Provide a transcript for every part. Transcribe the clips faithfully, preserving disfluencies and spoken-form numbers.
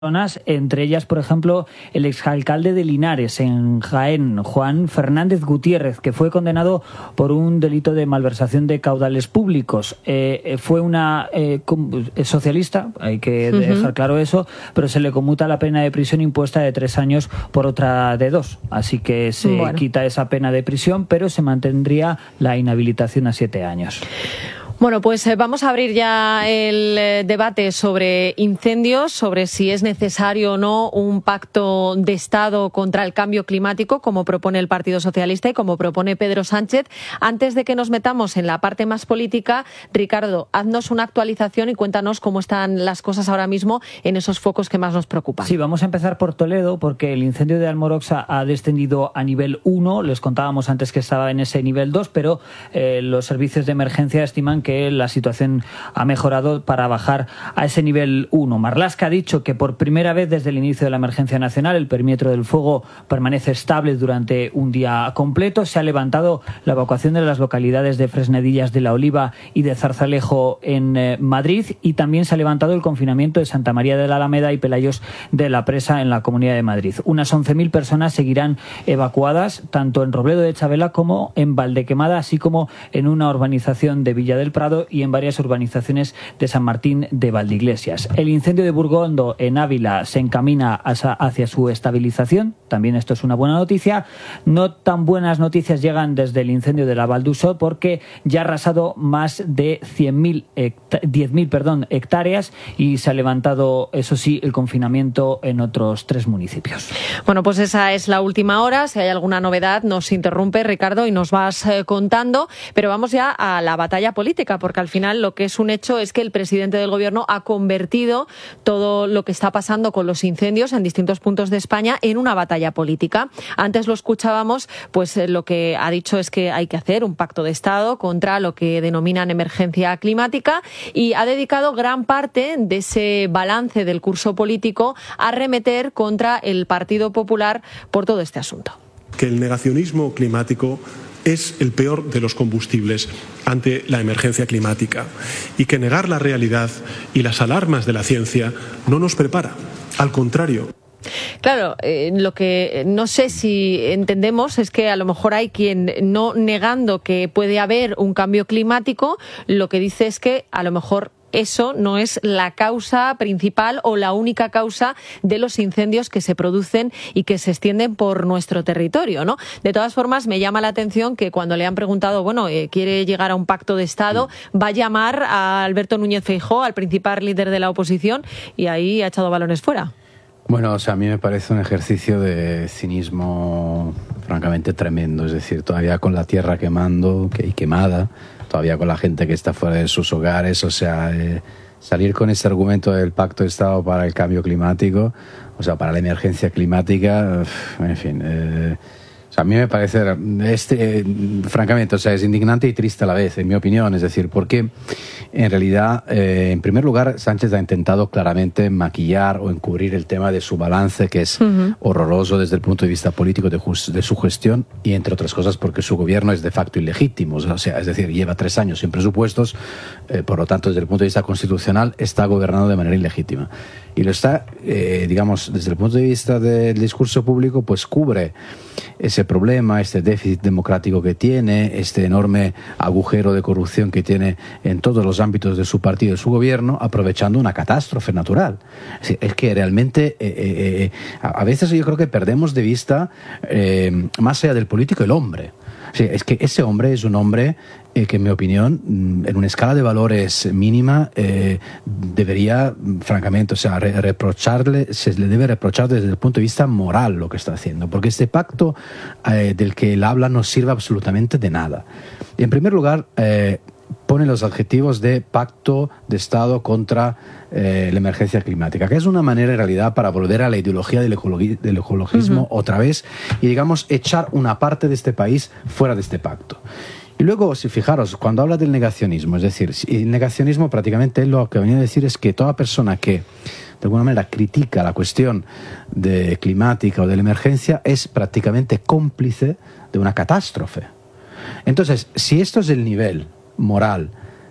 personas, entre ellas, por ejemplo, el exalcalde de Linares, en Jaén, Juan Fernández Gutiérrez, que fue condenado por un delito de malversación de caudales públicos. Eh, fue una eh, socialista, hay que dejar uh-huh. claro eso, pero se le conmuta la pena de prisión impuesta de tres años por otra de dos. Así que se bueno. quita esa pena de prisión, pero se mantendría la inhabilitación a siete años. Bueno, pues eh, vamos a abrir ya el eh, debate sobre incendios, sobre si es necesario o no un pacto de Estado contra el cambio climático, como propone el Partido Socialista y como propone Pedro Sánchez. Antes de que nos metamos en la parte más política, Ricardo, haznos una actualización y cuéntanos cómo están las cosas ahora mismo en esos focos que más nos preocupan. Sí, vamos a empezar por Toledo, porque el incendio de Almoroxa ha descendido a nivel uno. Les contábamos antes que estaba en ese nivel dos, pero eh, los servicios de emergencia estiman que que la situación ha mejorado para bajar a ese nivel uno. Marlaska ha dicho que por primera vez desde el inicio de la emergencia nacional el perímetro del fuego permanece estable durante un día completo. Se ha levantado la evacuación de las localidades de Fresnedillas de la Oliva y de Zarzalejo en eh, Madrid, y también se ha levantado el confinamiento de Santa María de la Alameda y Pelayos de la Presa en la Comunidad de Madrid. Unas once mil personas seguirán evacuadas tanto en Robledo de Chabela como en Valdequemada, así como en una urbanización de Villa del Prado y en varias urbanizaciones de San Martín de Valdeiglesias. El incendio de Burgondo en Ávila se encamina hacia su estabilización. También esto es una buena noticia. No tan buenas noticias llegan desde el incendio de la Val d'Uso, porque ya ha arrasado más de cien mil, diez mil perdón, hectáreas y se ha levantado, eso sí, el confinamiento en otros tres municipios. Bueno, pues esa es la última hora. Si hay alguna novedad, nos interrumpe, Ricardo, y nos vas eh, contando. Pero vamos ya a la batalla política, porque al final lo que es un hecho es que el presidente del Gobierno ha convertido todo lo que está pasando con los incendios en distintos puntos de España en una batalla política. Antes lo escuchábamos, pues lo que ha dicho es que hay que hacer un pacto de Estado contra lo que denominan emergencia climática, y ha dedicado gran parte de ese balance del curso político a remeter contra el Partido Popular por todo este asunto. Que el negacionismo climático es el peor de los combustibles ante la emergencia climática, y que negar la realidad y las alarmas de la ciencia no nos prepara, al contrario. Claro, eh, lo que no sé si entendemos es que a lo mejor hay quien, no negando que puede haber un cambio climático, lo que dice es que a lo mejor eso no es la causa principal o la única causa de los incendios que se producen y que se extienden por nuestro territorio, ¿no? De todas formas, me llama la atención que cuando le han preguntado, bueno, eh, quiere llegar a un pacto de Estado, va a llamar a Alberto Núñez Feijóo, al principal líder de la oposición, y ahí ha echado balones fuera. Bueno, o sea, a mí me parece un ejercicio de cinismo francamente tremendo. Es decir, todavía con la tierra quemando y quemada, todavía con la gente que está fuera de sus hogares, o sea, eh, salir con ese argumento del Pacto de Estado para el cambio climático, o sea, para la emergencia climática, en fin... Eh, O sea, a mí me parece, este, eh, francamente, o sea, es indignante y triste a la vez, en mi opinión. Es decir, porque en realidad, eh, en primer lugar, Sánchez ha intentado claramente maquillar o encubrir el tema de su balance, que es uh-huh. horroroso desde el punto de vista político de, just, de su gestión, y entre otras cosas porque su gobierno es de facto ilegítimo. O sea, es decir, lleva tres años sin presupuestos, eh, por lo tanto, desde el punto de vista constitucional, está gobernando de manera ilegítima. Y lo está, eh, digamos, desde el punto de vista del discurso público, pues cubre ese problema, este déficit democrático que tiene, este enorme agujero de corrupción que tiene en todos los ámbitos de su partido y de su gobierno, aprovechando una catástrofe natural. Es, es que realmente, eh, eh, a veces yo creo que perdemos de vista, eh, más allá del político, el hombre. Sí, es que ese hombre es un hombre eh, que, en mi opinión, en una escala de valores mínima, eh, debería, francamente, o sea, re reprocharle, se le debe reprochar desde el punto de vista moral lo que está haciendo, porque este pacto eh, del que él habla no sirve absolutamente de nada. Y en primer lugar, eh, pone los adjetivos de pacto de Estado contra eh, la emergencia climática, que es una manera en realidad para volver a la ideología del, ecologi del ecologismo uh-huh. otra vez y, digamos, echar una parte de este país fuera de este pacto. Y luego, si fijaros, cuando habla del negacionismo, es decir, el negacionismo prácticamente lo que venía a decir es que toda persona que de alguna manera critica la cuestión de climática o de la emergencia es prácticamente cómplice de una catástrofe. Entonces, si esto es el nivel moral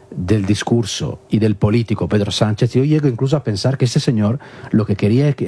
del discurso y del político Pedro Sánchez, yo llego incluso a pensar que ese señor lo que quería